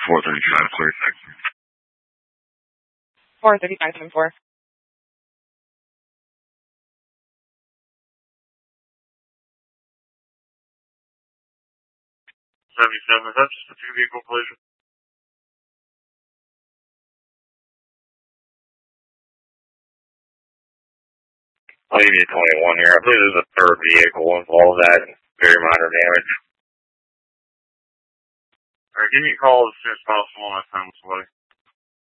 435, clear 435-4. 77, is that just a two-vehicle collision? I'll give you 21 here. I believe there's a third vehicle involved that and very minor damage. Alright, give me a call as soon as possible on my time away.